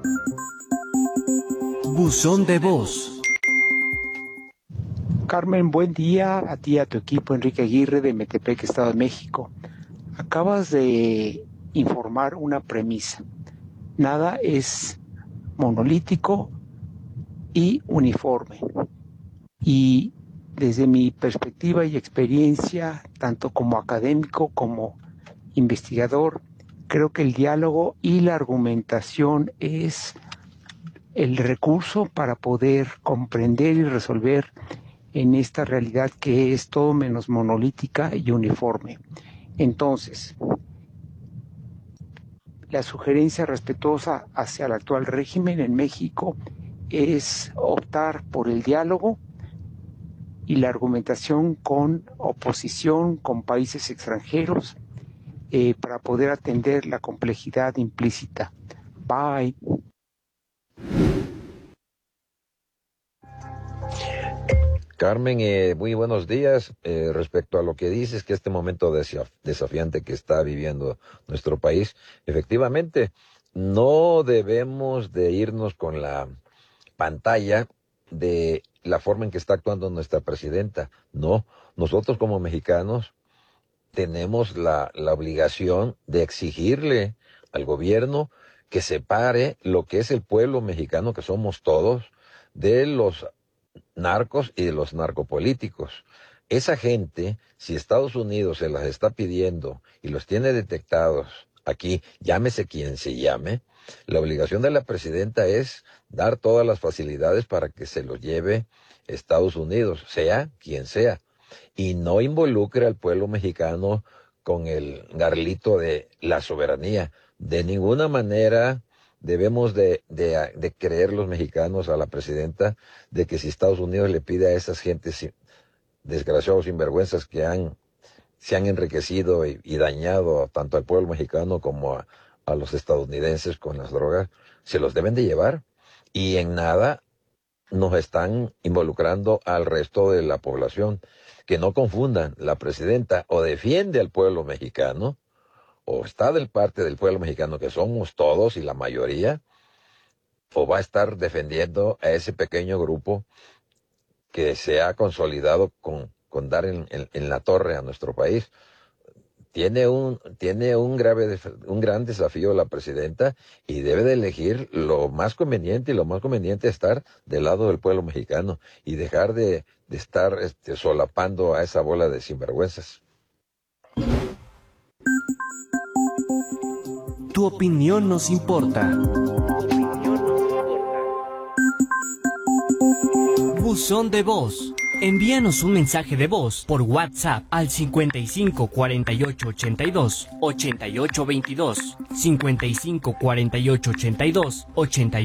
Buzón de voz. Carmen, buen día a ti y a tu equipo. Enrique Aguirre de Metepec, Estado de México. Acabas de informar una premisa. Nada es monolítico y uniforme. Y desde mi perspectiva y experiencia, tanto como académico como investigador, creo que el diálogo y la argumentación es el recurso para poder comprender y resolver en esta realidad que es todo menos monolítica y uniforme. Entonces, la sugerencia respetuosa hacia el actual régimen en México es optar por el diálogo y la argumentación con oposición, con países extranjeros, para poder atender la complejidad implícita. Bye. Carmen, muy buenos días. Respecto a lo que dices, que este momento desafiante que está viviendo nuestro país, efectivamente, no debemos de irnos con la pantalla de la forma en que está actuando nuestra presidenta. No, nosotros como mexicanos tenemos la obligación de exigirle al gobierno que separe lo que es el pueblo mexicano, que somos todos, de los narcos y de los narcopolíticos. Esa gente, si Estados Unidos se las está pidiendo y los tiene detectados aquí, llámese quien se llame, la obligación de la presidenta es dar todas las facilidades para que se los lleve Estados Unidos, sea quien sea, y no involucre al pueblo mexicano con el garlito de la soberanía. De ninguna manera debemos de creer los mexicanos a la presidenta de que si Estados Unidos le pide a esas gentes desgraciados sinvergüenzas que se han enriquecido y dañado tanto al pueblo mexicano como a los estadounidenses con las drogas, se los deben de llevar, y en nada nos están involucrando al resto de la población. Que no confundan, la presidenta o defiende al pueblo mexicano o está del parte del pueblo mexicano, que somos todos y la mayoría, o va a estar defendiendo a ese pequeño grupo que se ha consolidado con dar en la torre a nuestro país. Tiene un gran desafío la presidenta, y debe de elegir lo más conveniente, y lo más conveniente es estar del lado del pueblo mexicano y dejar de estar solapando a esa bola de sinvergüenzas. Tu opinión nos importa. Buzón de voz. Envíanos un mensaje de voz por WhatsApp al 55 48 82 88 22, 55 48 82 88